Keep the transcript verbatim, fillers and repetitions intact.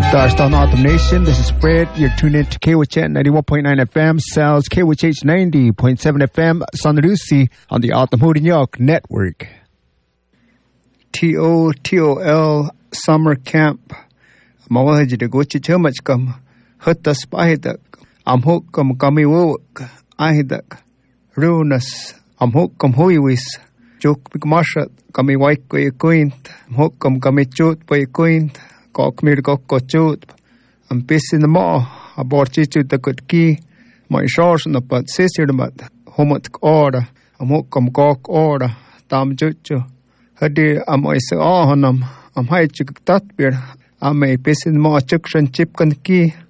Darstown Autumn Nation, this is Fred. You're tuned in to K W H N ninety-one point nine F M, Sal's K W H ninety point seven F M, San Lucy on the Autumn Hood New York Network. T O T O L Summer Camp. Mawahaji de gochi chumachkam. Hutas pahidak. Amhukam kamiwuk. Ahidak. Runas. Amhukam huiwis. Juk bigmashat. Kami waikwe quint. Amhukam kami chut by quint. Kok mir kok kochut. Am piss in the maw. A borchichu the good key. My shores on the but sister the mat. Homot order. Amhukam kok order. Tam juchu. Hadi am ois ahanam. Am hai chuk tatbir. Am a piss in the maw chuk shan chip kan key.